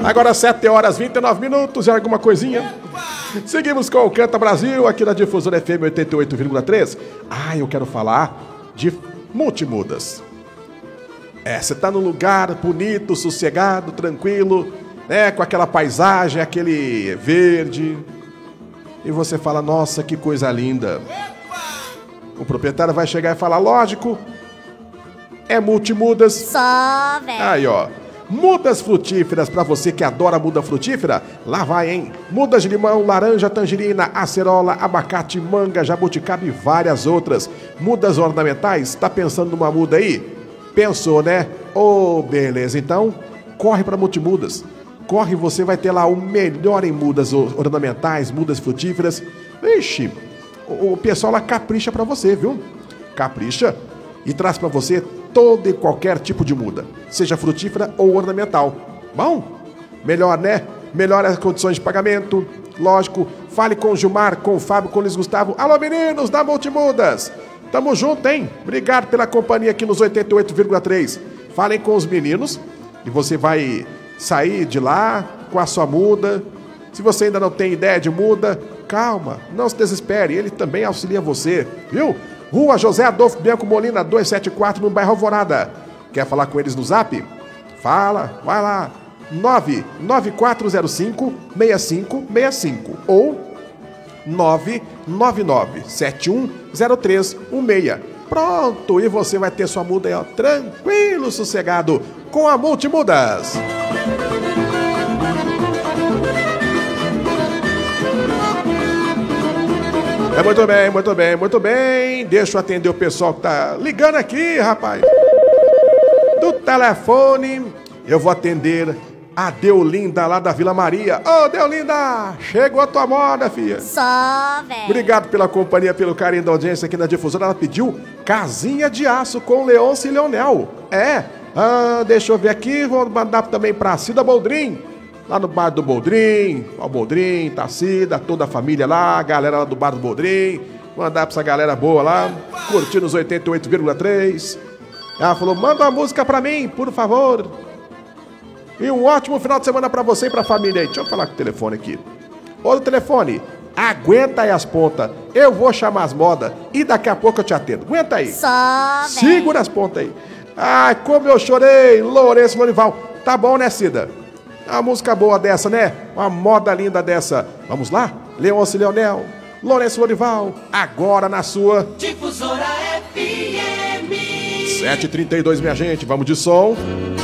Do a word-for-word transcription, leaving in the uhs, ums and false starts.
Agora sete horas e vinte e nove minutos e alguma coisinha. Seguimos com o Canta Brasil aqui na Difusora F M oitenta e oito vírgula três. Ah, eu quero falar de multimudas. É, você tá num lugar bonito, sossegado, tranquilo, né, com aquela paisagem, aquele verde. E você fala, nossa, que coisa linda. O proprietário vai chegar e falar, lógico, é multimudas. Só, velho. Aí, ó. Mudas frutíferas pra você que adora muda frutífera. Lá vai, hein? Mudas de limão, laranja, tangerina, acerola, abacate, manga, jabuticaba e várias outras. Mudas ornamentais, tá pensando numa muda aí? Pensou, né? Ô, oh, beleza. Então, corre pra Multimudas. Corre, você vai ter lá o melhor em mudas ornamentais, mudas frutíferas. Ixi, o, o pessoal lá capricha pra você, viu? Capricha e traz pra você todo e qualquer tipo de muda, seja frutífera ou ornamental. Bom, melhor, né? Melhor as condições de pagamento. Lógico, fale com o Gilmar, com o Fábio, com o Luiz Gustavo. Alô, meninos da Multimudas. Tamo junto, hein? Obrigado pela companhia aqui nos oitenta e oito vírgula três. Falem com os meninos e você vai sair de lá com a sua muda. Se você ainda não tem ideia de muda, calma, não se desespere. Ele também auxilia você, viu? Rua José Adolfo Bianco Molina, duzentos e setenta e quatro, no bairro Alvorada. Quer falar com eles no zap? Fala, vai lá. nove nove quatro zero cinco seis cinco seis cinco ou nove nove nove sete um zero três um seis. Pronto, e você vai ter sua muda aí, ó, tranquilo, sossegado, com a Multimudas. É, muito bem, muito bem, muito bem. Deixa eu atender o pessoal que tá ligando aqui, rapaz. Do telefone, eu vou atender a Deolinda lá da Vila Maria. Ô, Deolinda, chegou a tua moda, filha. Só, velho. Obrigado pela companhia, pelo carinho da audiência aqui na Difusora. Ela pediu Casinha de Aço com Leôncio e Leonel. É, ah, deixa eu ver aqui, vou mandar também pra Cida Boldrin. Lá no bar do Boldrin, ó, o Boldrin, Tacida, toda a família lá, a galera lá do bar do Boldrin. Mandar pra essa galera boa lá, curtindo os oitenta e oito vírgula três. Ela falou, manda uma música pra mim, por favor. E um ótimo final de semana pra você e pra família aí. Deixa eu falar com o telefone aqui. Ô, telefone, aguenta aí as pontas. Eu vou chamar as modas e daqui a pouco eu te atendo. Aguenta aí. Só, segura as pontas aí. Ai, como eu chorei, Lourenço Lorival. Tá bom, né, Cida? Uma música boa dessa, né? Uma moda linda dessa. Vamos lá? Leôncio e Leonel, Lourenço Lorival, agora na sua Difusora F M. sete e trinta e dois, minha gente. Vamos de som.